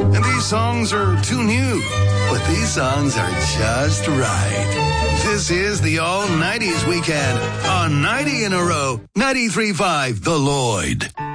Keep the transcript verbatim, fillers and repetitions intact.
And these songs are too new. But these songs are just right. This is the All nineties Weekend on ninety in a row. ninety-three point five The Lloyd.